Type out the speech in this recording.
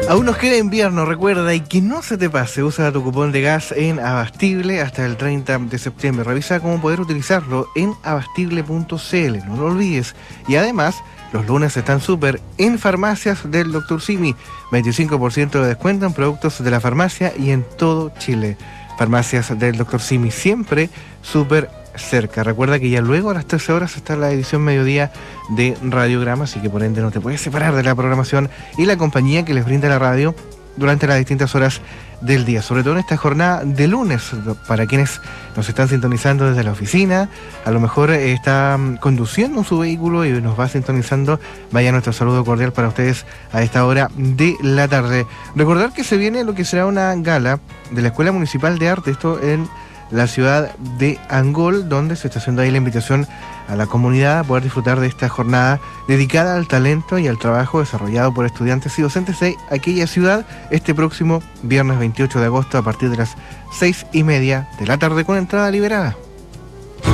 Aún nos queda invierno, recuerda, y que no se te pase. Usa tu cupón de gas en Abastible hasta el 30 de septiembre. Revisa cómo poder utilizarlo en abastible.cl, no lo olvides. Y además, los lunes están súper en farmacias del Dr. Simi. 25% de descuento en productos de la farmacia y en todo Chile. Farmacias del Dr. Simi, siempre súper cerca. Recuerda que ya luego a las 13 horas está la edición mediodía de Radiograma, así que por ende no te puedes separar de la programación y la compañía que les brinda la radio durante las distintas horas del día, sobre todo en esta jornada de lunes, para quienes nos están sintonizando desde la oficina, a lo mejor está conduciendo su vehículo y nos va sintonizando. Vaya nuestro saludo cordial para ustedes a esta hora de la tarde. Recordar que se viene lo que será una gala de la Escuela Municipal de Arte, esto en la ciudad de Angol, donde se está haciendo ahí la invitación a la comunidad a poder disfrutar de esta jornada dedicada al talento y al trabajo desarrollado por estudiantes y docentes de aquella ciudad este próximo viernes 28 de agosto a partir de las 6:30 de la tarde con entrada liberada.